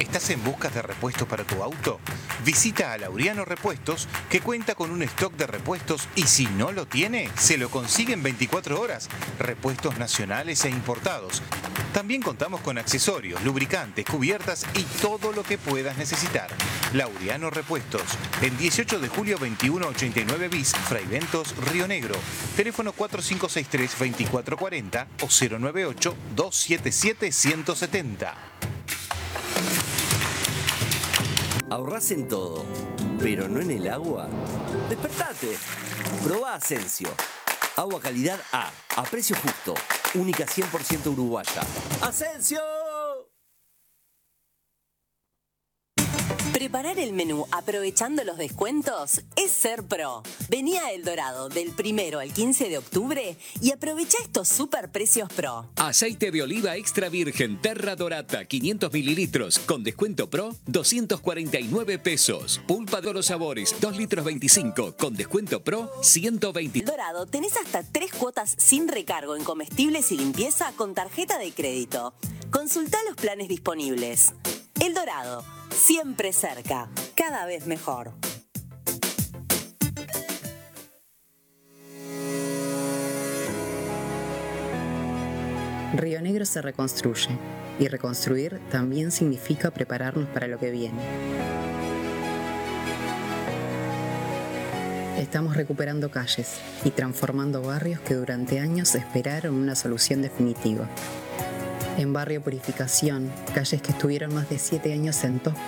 ¿Estás en busca de repuestos para tu auto? Visita a Laureano Repuestos, que cuenta con un stock de repuestos y si no lo tiene, se lo consigue en 24 horas. Repuestos nacionales e importados. También contamos con accesorios, lubricantes, cubiertas y todo lo que puedas necesitar. Laureano Repuestos, en 18 de julio 2189 bis, Fray Ventos, Río Negro. Teléfono 4563-2440 o 098-277-170. ¿Ahorrás en todo, pero no en el agua? ¡Despertate! Probá Asensio. Agua calidad a precio justo. Única 100% uruguaya. ¡Asensio! Preparar el menú aprovechando los descuentos es ser pro. Vení a El Dorado del 1 al 15 de octubre y aprovecha estos super precios pro. Aceite de oliva extra virgen Terra Dorata 500 mililitros con descuento pro 249 pesos. Pulpa de los sabores 2 litros 25 con descuento pro 120. El Dorado tenés hasta 3 cuotas sin recargo en comestibles y limpieza con tarjeta de crédito. Consultá los planes disponibles. El Dorado, siempre cerca, cada vez mejor. Río Negro se reconstruye y reconstruir también significa prepararnos para lo que viene. Estamos recuperando calles y transformando barrios que durante años esperaron una solución definitiva. En Barrio Purificación, calles que estuvieron más de 7 años en